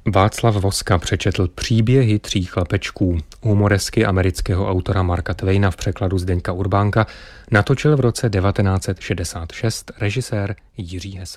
Václav Voska přečetl Příběhy 3 chlapečků. Humoresky amerického autora Marka Twaina v překladu Zdeňka Urbánka natočil v roce 1966 režisér Jiří Hesl.